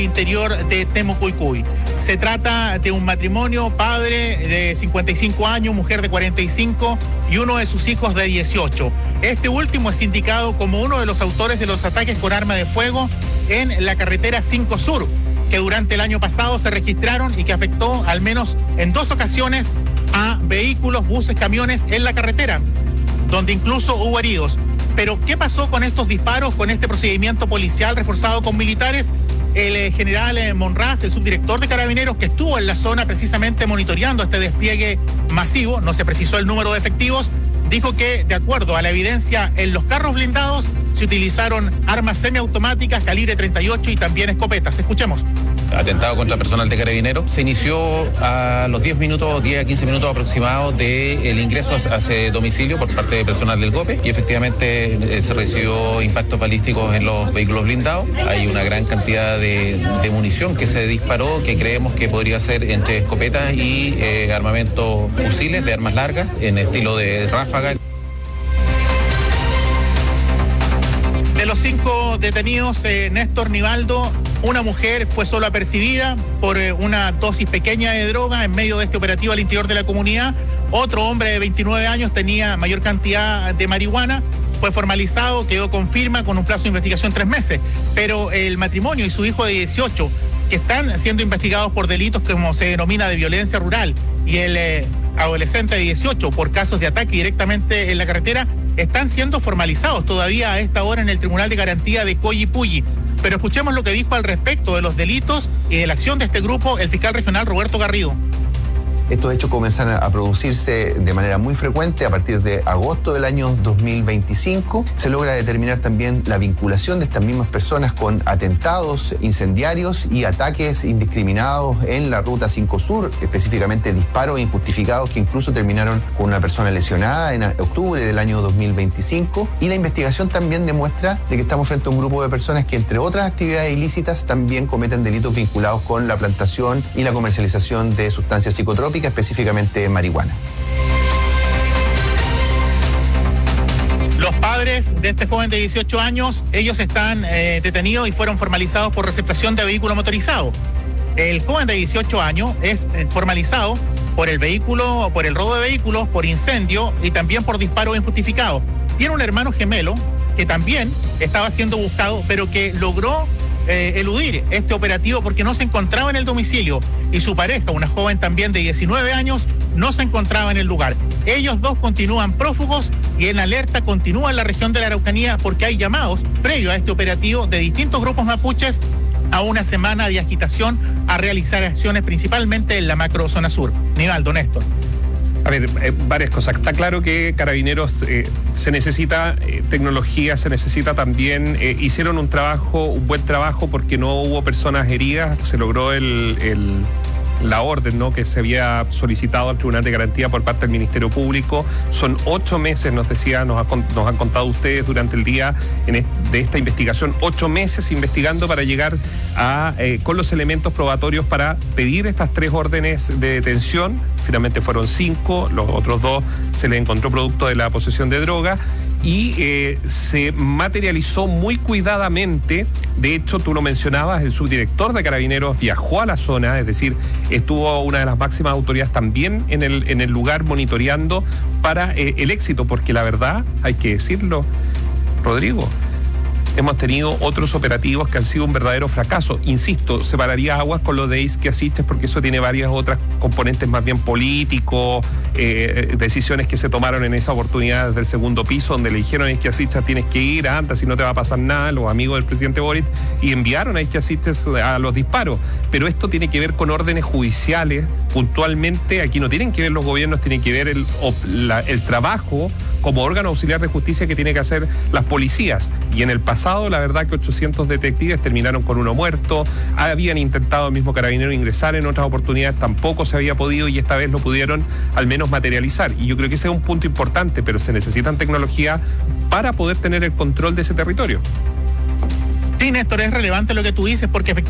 interior de Temucuicui. Se trata de un matrimonio, padre de 55 años, mujer de 45 y uno de sus hijos de 18. Este último es indicado como uno de los autores de los ataques con arma de fuego en la carretera 5 Sur, que durante el año pasado se registraron y que afectó al menos en 2 ocasiones a vehículos, buses, camiones en la carretera, donde incluso hubo heridos. Pero, ¿qué pasó con estos disparos, con este procedimiento policial reforzado con militares? El general Monraz, el subdirector de Carabineros, que estuvo en la zona precisamente monitoreando este despliegue masivo, no se precisó el número de efectivos, dijo que, de acuerdo a la evidencia en los carros blindados, se utilizaron armas semiautomáticas, calibre 38 y también escopetas. Escuchemos. Atentado contra personal de Carabineros. Se inició a los 10 a 15 minutos aproximados del ingreso a ese domicilio por parte de personal del GOPE y efectivamente se recibió impactos balísticos en los vehículos blindados. Hay una gran cantidad de munición que se disparó, que creemos que podría ser entre escopetas y armamento fusiles de armas largas en estilo de ráfaga. De los 5 detenidos, Néstor Nivaldo, una mujer fue solo apercibida por una dosis pequeña de droga en medio de este operativo al interior de la comunidad. Otro hombre de 29 años tenía mayor cantidad de marihuana, fue formalizado, quedó con firma con un plazo de investigación 3 meses. Pero el matrimonio y su hijo de 18, que están siendo investigados por delitos como se denomina de violencia rural, y el adolescente de 18 por casos de ataque directamente en la carretera, están siendo formalizados todavía a esta hora en el Tribunal de Garantía de Collipulli. Pero escuchemos lo que dijo al respecto de los delitos y de la acción de este grupo el fiscal regional Roberto Garrido. Estos hechos comienzan a producirse de manera muy frecuente a partir de agosto del año 2025. Se logra determinar también la vinculación de estas mismas personas con atentados incendiarios y ataques indiscriminados en la ruta 5 Sur, específicamente disparos injustificados que incluso terminaron con una persona lesionada en octubre del año 2025. Y la investigación también demuestra de que estamos frente a un grupo de personas que, entre otras actividades ilícitas, también cometen delitos vinculados con la plantación y la comercialización de sustancias psicotrópicas, específicamente marihuana. Los padres de este joven de 18 años, ellos están detenidos y fueron formalizados por receptación de vehículo motorizado. El joven de 18 años es formalizado por el vehículo, por el robo de vehículos, por incendio y también por disparo injustificado. Tiene un hermano gemelo que también estaba siendo buscado, pero que logró eludir este operativo porque no se encontraba en el domicilio, y su pareja, una joven también de 19 años, no se encontraba en el lugar. Ellos dos continúan prófugos y en alerta continúa en la región de la Araucanía porque hay llamados previo a este operativo de distintos grupos mapuches a una semana de agitación a realizar acciones principalmente en la macro zona sur. Nivaldo, Néstor. A ver, varias cosas. Está claro que Carabineros se necesita tecnología, se necesita también, hicieron un buen trabajo porque no hubo personas heridas, se logró la orden, ¿no?, que se había solicitado al Tribunal de Garantía por parte del Ministerio Público. Son 8 meses, nos han contado ustedes durante el día de esta investigación, 8 meses investigando para llegar con los elementos probatorios para pedir estas 3 órdenes de detención. Finalmente fueron 5, los otros 2 se les encontró producto de la posesión de droga y se materializó muy cuidadamente. De hecho, tú lo mencionabas, el subdirector de Carabineros viajó a la zona, es decir, estuvo una de las máximas autoridades también en el lugar monitoreando para el éxito, porque la verdad, hay que decirlo, Rodrigo, hemos tenido otros operativos que han sido un verdadero fracaso. Insisto, separaría aguas con lo de Isquiasiches porque eso tiene varias otras componentes más bien políticos, decisiones que se tomaron en esa oportunidad desde el segundo piso, donde le dijeron a Isquiasiches tienes que ir, anda, si no te va a pasar nada, los amigos del presidente Boric, y enviaron a Isquiasiches a los disparos. Pero esto tiene que ver con órdenes judiciales, puntualmente. Aquí no tienen que ver los gobiernos, tienen que ver el trabajo como órgano auxiliar de justicia que tiene que hacer las policías. Y en el pasado, la verdad que 800 detectives terminaron con 1 muerto, habían intentado el mismo Carabinero ingresar en otras oportunidades, tampoco se había podido y esta vez lo pudieron al menos materializar. Y yo creo que ese es un punto importante, pero se necesitan tecnología para poder tener el control de ese territorio. Sí, Néstor, es relevante lo que tú dices porque efectivamente